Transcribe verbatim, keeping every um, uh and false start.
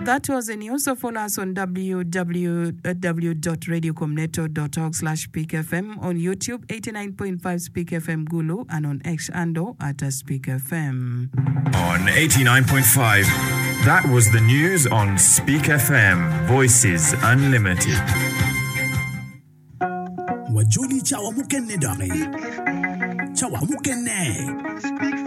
that was the news. So follow us on w w w dot radio comneto dot org slash speak f m, on YouTube eighty-nine point five Speak F M Gulu, and on X Ando at Speak F M. On eighty-nine point five, that was the news on Speak F M, Voices Unlimited. Wajuli chawa mukenne dare. Chawa mukenne.